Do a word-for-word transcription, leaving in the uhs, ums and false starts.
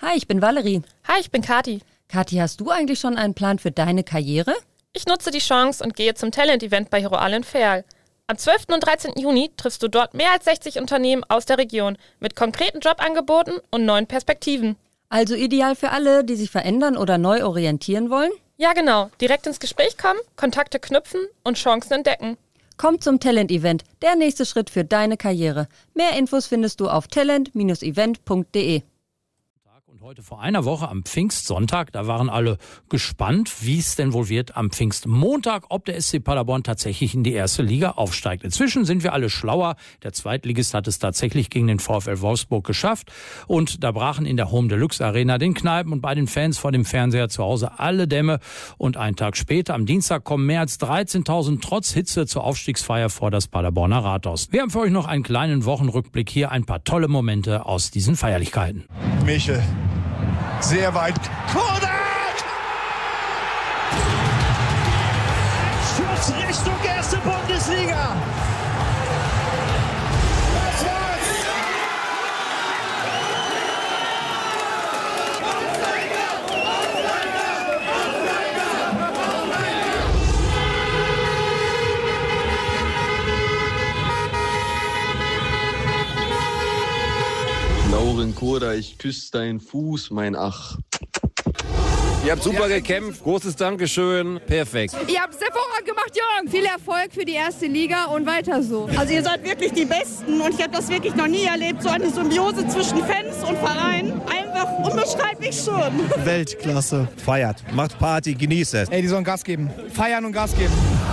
Hi, ich bin Valerie. Hi, ich bin Kathi. Kathi, hast du eigentlich schon einen Plan für deine Karriere? Ich nutze die Chance und gehe zum Talent-Event bei Hero Allen Verl. Am zwölften und dreizehnten Juni triffst du dort mehr als sechzig Unternehmen aus der Region mit konkreten Jobangeboten und neuen Perspektiven. Also ideal für alle, die sich verändern oder neu orientieren wollen? Ja, genau. Direkt ins Gespräch kommen, Kontakte knüpfen und Chancen entdecken. Komm zum Talent-Event, der nächste Schritt für deine Karriere. Mehr Infos findest du auf talent Bindestrich event punkt de. Und heute vor einer Woche am Pfingstsonntag, da waren alle gespannt, wie es denn wohl wird am Pfingstmontag, ob der S C Paderborn tatsächlich in die erste Liga aufsteigt. Inzwischen sind wir alle schlauer. Der Zweitligist hat es tatsächlich gegen den VfL Wolfsburg geschafft. Und da brachen in der Home Deluxe Arena, den Kneipen und bei den Fans vor dem Fernseher zu Hause alle Dämme. Und einen Tag später, am Dienstag, kommen mehr als dreizehntausend trotz Hitze zur Aufstiegsfeier vor das Paderborner Rathaus. Wir haben für euch noch einen kleinen Wochenrückblick. Hier ein paar tolle Momente aus diesen Feierlichkeiten. Michel. Sehr weit. Kodak! Schuss Richtung erste Bundesliga. Das war's. Lauren Koda, ich küsse deinen Fuß, mein Ach. Ihr habt super gekämpft. Großes Dankeschön. Perfekt. Ihr habt es hervorragend gemacht, Jürgen. Viel Erfolg für die erste Liga und weiter so. Also ihr seid wirklich die Besten und ich habe das wirklich noch nie erlebt. So eine Symbiose zwischen Fans und Verein. Einfach unbeschreiblich schön. Weltklasse. Feiert, macht Party, genießt es. Ey, die sollen Gas geben. Feiern und Gas geben.